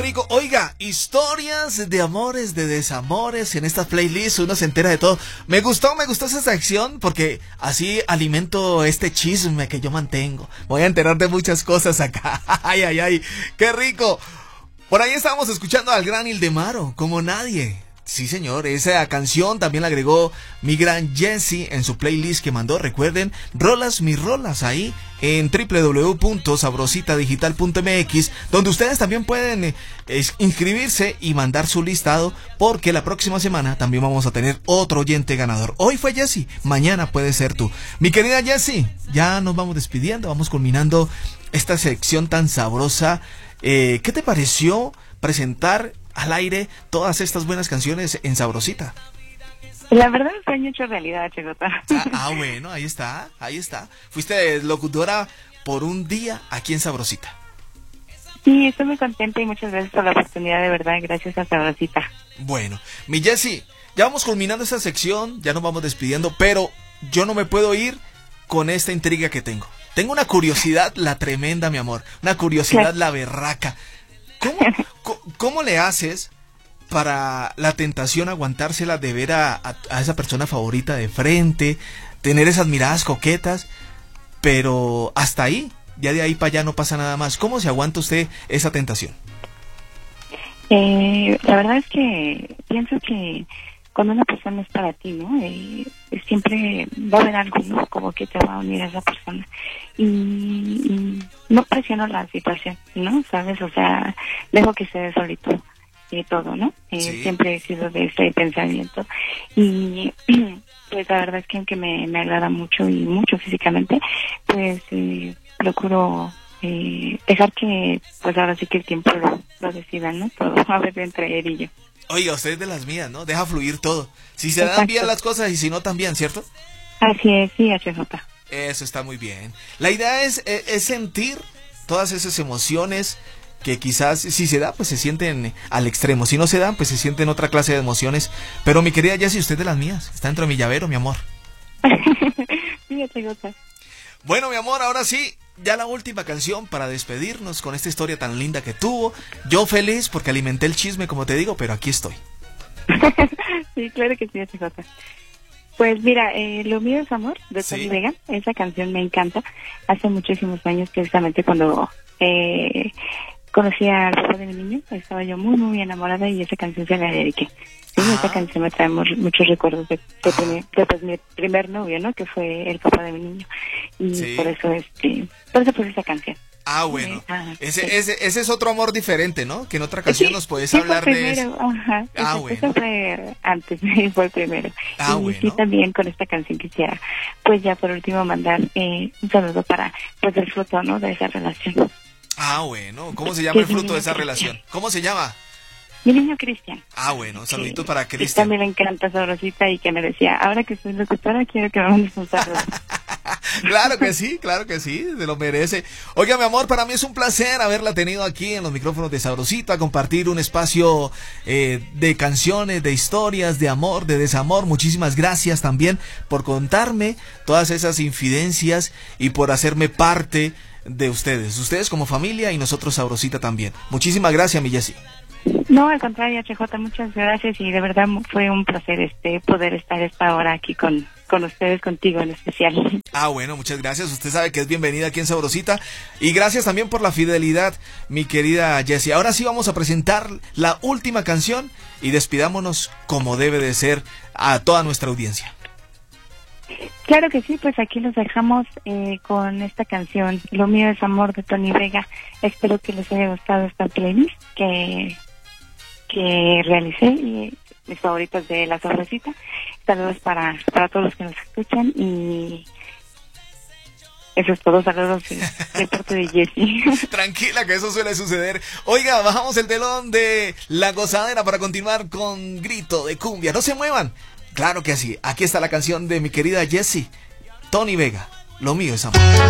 Rico, oiga, historias de amores, de desamores en estas playlists, uno se entera de todo. Me gustó esa sección porque así alimento este chisme que yo mantengo. Voy a enterar de muchas cosas acá. Ay, ay, ay, qué rico. Por ahí estábamos escuchando al gran Ildemaro, como nadie. Sí, señor, esa canción también la agregó mi gran Jesse en su playlist que mandó. Recuerden, Rolas mis rolas ahí en www.sabrositadigital.mx, donde ustedes también pueden inscribirse y mandar su listado, porque la próxima semana también vamos a tener otro oyente ganador. Hoy fue Jesse, mañana puede ser tú. Mi querida Jesse, ya nos vamos despidiendo, vamos culminando esta sección tan sabrosa. ¿Qué te pareció presentar al aire todas estas buenas canciones en Sabrosita? La verdad es que han hecho realidad, Chegota. Bueno, ahí está. Fuiste locutora por un día aquí en Sabrosita. Sí, estoy muy contenta y muchas gracias por la oportunidad, de verdad, gracias a Sabrosita. Bueno, mi Jessy, ya vamos culminando esta sección, ya nos vamos despidiendo, pero yo no me puedo ir con esta intriga que tengo. Tengo una curiosidad, la tremenda, mi amor, una curiosidad, la berraca. ¿Cómo le haces para la tentación aguantársela de ver a esa persona favorita de frente, tener esas miradas coquetas, pero hasta ahí, ya de ahí para allá no pasa nada más? ¿Cómo se aguanta usted esa tentación? La verdad es que pienso que cuando una persona es para ti, ¿no? Siempre va a haber algo, ¿no? Como que te va a unir a esa persona. Y no presiono la situación, ¿no? ¿Sabes? O sea, dejo que se dé solito todo, ¿no? Sí. Siempre he sido de ese pensamiento. Y pues la verdad es que aunque me agrada mucho y mucho físicamente, pues procuro dejar que, pues ahora sí que el tiempo lo decida, ¿no? Todo a ver entre él y yo. Oiga, usted es de las mías, ¿no? Deja fluir todo. Si se dan bien las cosas y si no también, ¿cierto? Así es, sí, HJ. Eso está muy bien. La idea es sentir todas esas emociones que quizás, si se da, pues se sienten al extremo. Si no se dan, pues se sienten otra clase de emociones. Pero mi querida Jessy, usted es de las mías. Está dentro de mi llavero, mi amor. Sí, HJ. Bueno, mi amor, ahora sí, ya la última canción para despedirnos con esta historia tan linda que tuvo. Yo feliz porque alimenté el chisme, como te digo, pero aquí estoy. Sí, claro que sí, HJ. Pues mira, Lo mío es amor, de Tony Vega. Esa canción me encanta. Hace muchísimos años, precisamente cuando conocí al papá de mi niño, estaba yo muy, muy enamorada y esa canción se la dediqué. Sí, esa canción me trae muchos recuerdos de pues, mi primer novio, ¿no? Que fue el papá de mi niño. Y por eso puse esa canción. Ah, bueno. Ese es otro amor diferente, ¿no? Que en otra canción nos podés hablar de eso. Ajá. Bueno. Eso fue antes, fue el primero. Y bueno. sí, también con esta canción quisiera, pues ya por último, mandar un saludo para, pues, el fruto, ¿no? De esa relación. Bueno. ¿Cómo se llama el fruto de esa relación? ¿Cómo se llama? Mi niño Cristian. Bueno, saludito para Que Cristian. también le encanta Sabrosita y que me decía, ahora que soy locutora, quiero que me mandes un saludo. Claro que sí, se lo merece. Oiga, mi amor, para mí es un placer haberla tenido aquí en los micrófonos de Sabrosita, compartir un espacio de canciones, de historias, de amor, de desamor. Muchísimas gracias también por contarme todas esas infidencias y por hacerme parte de ustedes como familia y nosotros Sabrosita también. Muchísimas gracias, mi Jessy. No, al contrario, HJ, muchas gracias y de verdad fue un placer poder estar esta hora aquí con ustedes, contigo en especial. Bueno, muchas gracias. Usted sabe que es bienvenida aquí en Sabrosita y gracias también por la fidelidad, mi querida Jessy. Ahora sí vamos a presentar la última canción y despidámonos como debe de ser a toda nuestra audiencia. Claro que sí, pues aquí los dejamos con esta canción, Lo mío es amor, de Tony Vega. Espero que les haya gustado esta playlist que realicé y mis favoritos de La Sabrosita. Saludos para todos los que nos escuchan y eso es todo. Saludos de parte de Jessy. Tranquila, que eso suele suceder. Oiga, bajamos el telón de La Gozadera para continuar con Grito de Cumbia. No se muevan. Claro que sí, aquí está la canción de mi querida Jessy, Tony Vega, Lo mío es amor.